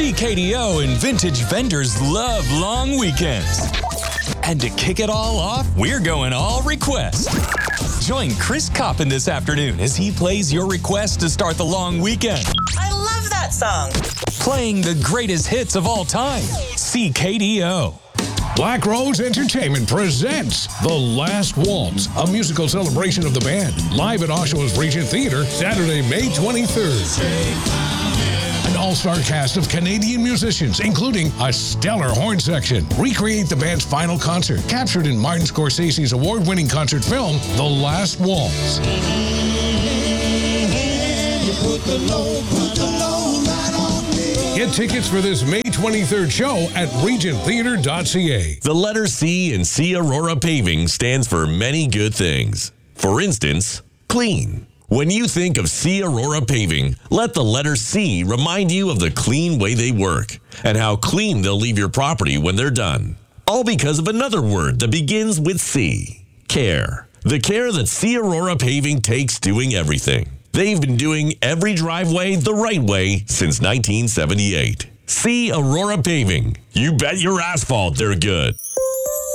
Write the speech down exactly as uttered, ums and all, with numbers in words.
C K D O and vintage vendors love long weekends. And to kick it all off, we're going all request. Join Chris Coppin this afternoon as he plays your request to start the long weekend. I love that song. Playing the greatest hits of all time. C K D O. Black Rose Entertainment presents The Last Waltz, a musical celebration of the band, live at Oshawa's Regent Theater, Saturday, May twenty-third. An all-star cast of Canadian musicians, including a stellar horn section, recreate the band's final concert, captured in Martin Scorsese's award-winning concert film, The Last Waltz. Get tickets for this May twenty-third show at regent theater dot c a. The letter C in C Aurora Paving stands for many good things. For instance, clean. When you think of C Aurora Paving, let the letter C remind you of the clean way they work and how clean they'll leave your property when they're done. All because of another word that begins with C, care. The care that C Aurora Paving takes doing everything. They've been doing every driveway the right way since nineteen seventy-eight. C Aurora Paving. You bet your asphalt they're good.